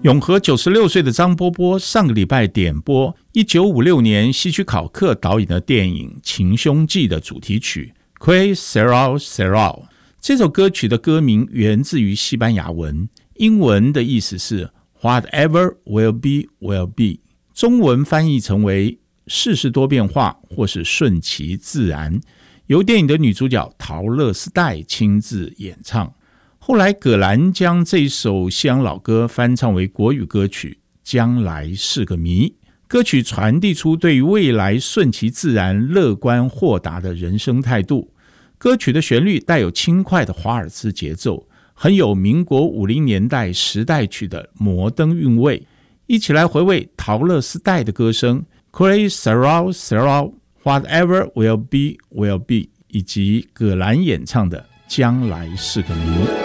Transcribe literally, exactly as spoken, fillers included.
永和九十六岁的张波波上个礼拜点播一九五六年希区考克导演的电影《情凶记》的主题曲 Que Sera Sera。 这首歌曲的歌名源自于西班牙文，英文的意思是 Whatever will be will be， 中文翻译成为世事多变化或是顺其自然，由电影的女主角陶乐丝代亲自演唱。后来葛兰将这首西洋老歌翻唱为国语歌曲《将来是个谜》，歌曲传递出对于未来顺其自然、乐观豁达的人生态度。歌曲的旋律带有轻快的华尔兹节奏，很有民国五零年代时代曲的摩登韵味。一起来回味陶乐丝代的歌声 Que Sera Sera Whatever will be will be， 以及葛兰演唱的《将来是个谜》。